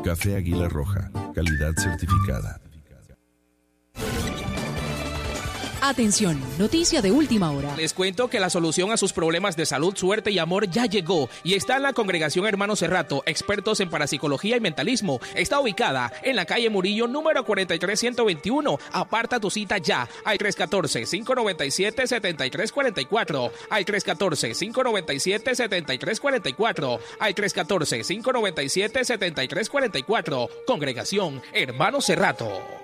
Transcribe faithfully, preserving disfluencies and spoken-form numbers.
Café Águila Roja, calidad certificada. Atención, noticia de última hora. Les cuento que la solución a sus problemas de salud, suerte y amor ya llegó y está en la Congregación Hermano Cerrato, expertos en parapsicología y mentalismo. Está ubicada en la calle Murillo, número cuarenta y tres ciento veintiuno. Aparta tu cita ya al tres uno cuatro, cinco nueve siete, siete tres cuatro cuatro, al tres uno cuatro, cinco nueve siete, siete tres cuatro cuatro, al tres uno cuatro, cinco nueve siete, siete tres cuatro cuatro. Congregación Hermano Cerrato.